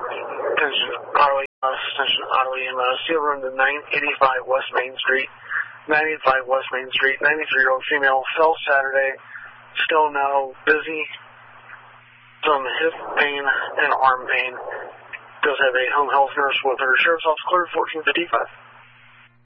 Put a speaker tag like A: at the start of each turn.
A: Attention Auto EMS. Seal room to 985 West Main Street. 985 West Main Street. 93-year-old female. Fell Saturday. Still now busy. Some hip pain and arm pain. Does have a home health nurse with her. Sheriff's Office cleared 1455.